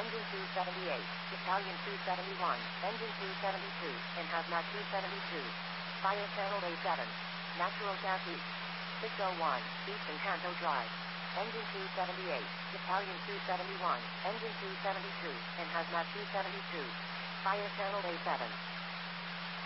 Engine 278, Italian 271, Engine 272, and Hazmat 272. Fire Channel A7. Natural chassis. 601, Eastern Canto Drive. Engine 278, Italian 271, Engine 272, and Hazmat 272. Fire Channel A7.